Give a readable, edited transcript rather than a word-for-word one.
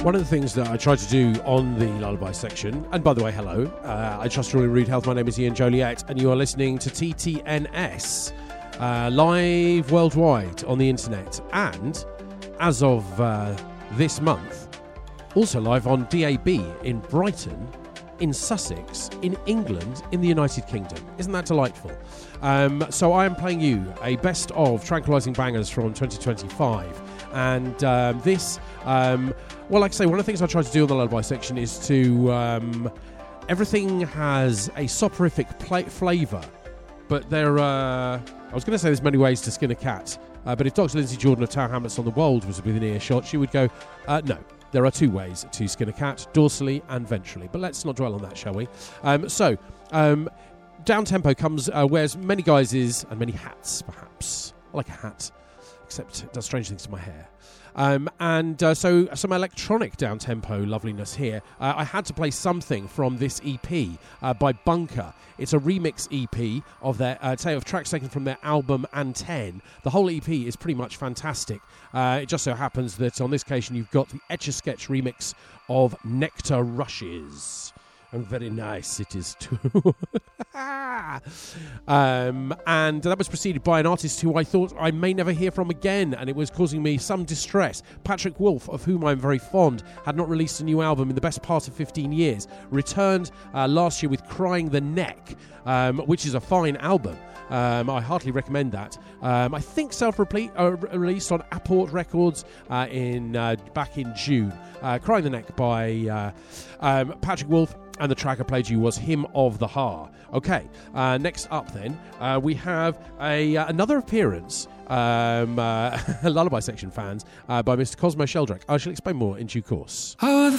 One of the things that I try to do on the Lullaby section, and by the way, hello, I trust you're all in rude health. My name is Ian Joliet, and you are listening to TTNS, live worldwide on the internet, and as of this month, also live on DAB in Brighton, in Sussex, in England, in the United Kingdom. Isn't that delightful? So I am playing you a best of Tranquilising Bangers from 2025, and this... well, like I say, one of the things I try to do on the Lullaby section is to... everything has a soporific flavour, but there are... I was going to say there's many ways to skin a cat, but if Dr. Lindsay Jordan of Tower Hamlets on the Wold was within earshot, she would go, no. There are two ways to skin a cat, dorsally and ventrally. But let's not dwell on that, shall we? Down-tempo comes, wears many guises and many hats, perhaps. I like a hat, except it does strange things to my hair. So some electronic down-tempo loveliness here. I had to play something from this EP by Bunker. It's a remix EP of their of tracks taken from their album Anten. The whole EP is pretty much fantastic. It just so happens that on this occasion you've got the Etch-a-Sketch remix of Nectar Rushes. And very nice it is too. And that was preceded by an artist who I thought I may never hear from again, and it was causing me some distress. Patrick Wolf, of whom I'm very fond, had not released a new album in the best part of 15 years. Returned last year with Crying the Neck, which is a fine album. I heartily recommend that. I think self-released on Apport Records back in June. Crying the Neck by Patrick Wolf, and the track I played you was Hymn of the Ha. Okay, next up then, we have another appearance, Lullaby section fans, by Mr. Cosmo Sheldrake. I shall explain more in due course. Oh, the